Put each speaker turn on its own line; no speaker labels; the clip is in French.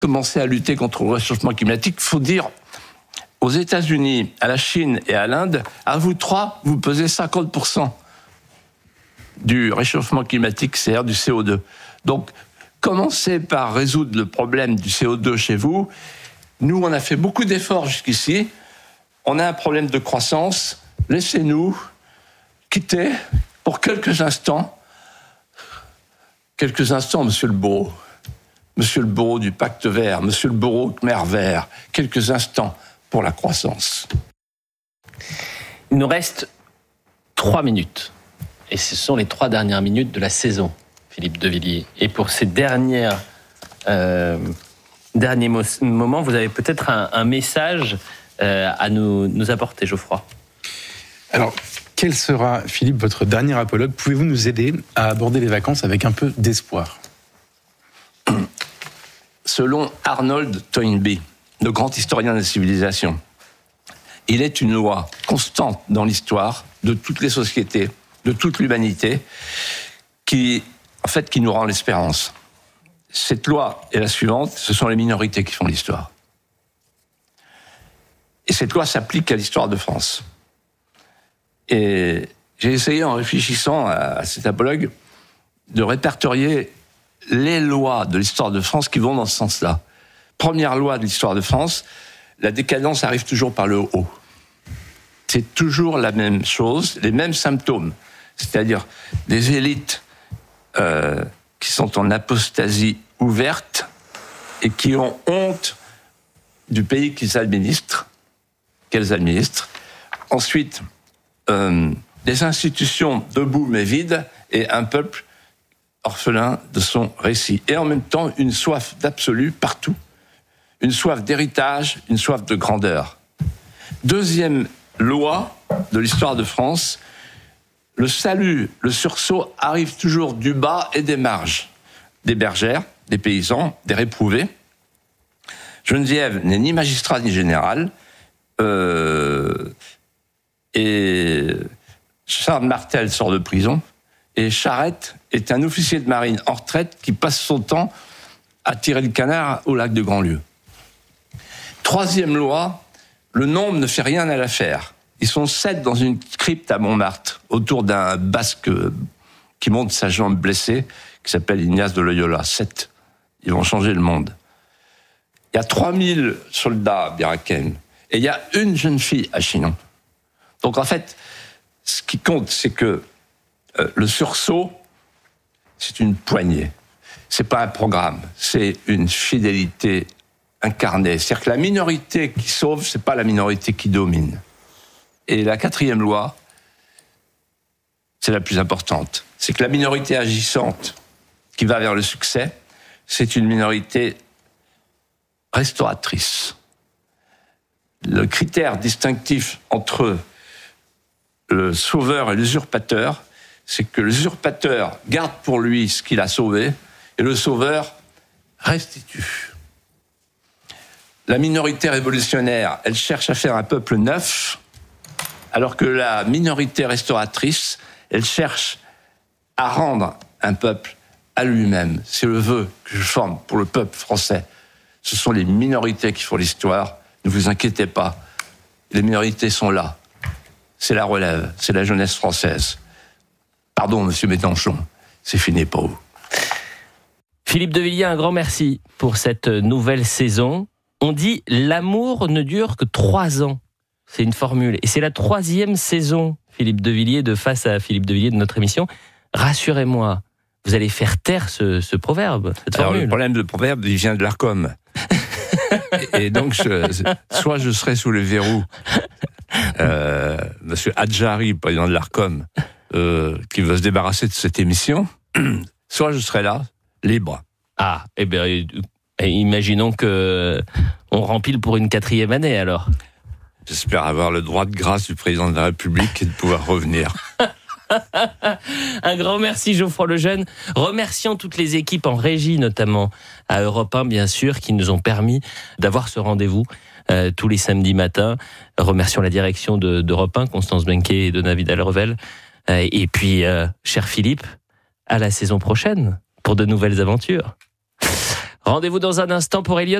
commencer à lutter contre le réchauffement climatique. Il faut dire aux États-Unis, à la Chine et à l'Inde, à vous trois, vous pesez 50% du réchauffement climatique, c'est-à-dire du CO2. Donc, commencez par résoudre le problème du CO2 chez vous. Nous, on a fait beaucoup d'efforts jusqu'ici. On a un problème de croissance. Laissez-nous quitter pour quelques instants, Monsieur le Bourreau du Pacte Vert, Monsieur le Bourreau Khmer Vert, quelques instants pour la croissance.
Il nous reste 3 minutes. Et ce sont les 3 dernières minutes de la saison, Philippe de Villiers. Et pour ces derniers moments, vous avez peut-être un message à nous apporter, Geoffroy.
Alors, quel sera, Philippe, votre dernier apologue ? Pouvez-vous nous aider à aborder les vacances avec un peu d'espoir ?
Selon Arnold Toynbee, le grand historien de la civilisation, il est une loi constante dans l'histoire de toutes les sociétés, de toute l'humanité, qui nous rend l'espérance. Cette loi est la suivante, ce sont les minorités qui font l'histoire. Et cette loi s'applique à l'histoire de France. Et j'ai essayé, en réfléchissant à cet apologue, de répertorier les lois de l'histoire de France qui vont dans ce sens-là. Première loi de l'histoire de France, la décadence arrive toujours par le haut. C'est toujours la même chose, les mêmes symptômes. C'est-à-dire des élites qui sont en apostasie ouverte et qui ont honte du pays qu'elles administrent. Ensuite, des institutions debout mais vides et un peuple orphelin de son récit. Et en même temps, une soif d'absolu partout. Une soif d'héritage, une soif de grandeur. Deuxième loi de l'histoire de France, le salut, le sursaut arrive toujours du bas et des marges. Des bergères, des paysans, des réprouvés. Geneviève n'est ni magistrat ni général. Et Charles Martel sort de prison. Et Charette est un officier de marine en retraite qui passe son temps à tirer le canard au lac de Grandlieu. Troisième loi, le nombre ne fait rien à l'affaire. Ils sont 7 dans une crypte à Montmartre, autour d'un basque qui monte sa jambe blessée, qui s'appelle Ignace de Loyola. 7. Ils vont changer le monde. Il y a 3000 soldats à Biraken. Et il y a une jeune fille à Chinon. Donc en fait, ce qui compte, c'est que le sursaut, c'est une poignée. C'est pas un programme, c'est une fidélité incarnée. C'est-à-dire que la minorité qui sauve, c'est pas la minorité qui domine. Et la 4e loi, c'est la plus importante. C'est que la minorité agissante qui va vers le succès, c'est une minorité restauratrice. Le critère distinctif entre le sauveur et l'usurpateur, c'est que l'usurpateur garde pour lui ce qu'il a sauvé et le sauveur restitue. La minorité révolutionnaire, elle cherche à faire un peuple neuf, alors que la minorité restauratrice, elle cherche à rendre un peuple à lui-même. C'est le vœu que je forme pour le peuple français. Ce sont les minorités qui font l'histoire. Ne vous inquiétez pas. Les minorités sont là. C'est la relève, c'est la jeunesse française. Pardon, monsieur Mélenchon, c'est fini pour vous.
Philippe de Villiers, un grand merci pour cette nouvelle saison. On dit « l'amour ne dure que 3 ans ». C'est une formule. Et c'est la 3e saison, Philippe de Villiers, de Face à Philippe de Villiers, de notre émission. Rassurez-moi, vous allez faire taire ce proverbe, cette formule.
Alors, le problème de proverbe, il vient de l'Arcom. Et donc, soit je serai sous le verrou, monsieur Adjari, président de l'Arcom, qui veut se débarrasser de cette émission, soit je serai là, libre.
Ah, eh bien, imaginons que on rempile pour une 4e année, alors.
J'espère avoir le droit de grâce du président de la République et de pouvoir revenir.
Un grand merci Geoffroy Lejeune. Remercions toutes les équipes en régie, notamment à Europe 1, bien sûr, qui nous ont permis d'avoir ce rendez-vous tous les samedis matins. Remercions la direction d'Europe 1, Constance Benquet et Donna Vidal-Revel. Et puis, cher Philippe, à la saison prochaine pour de nouvelles aventures. Rendez-vous dans un instant pour Elliot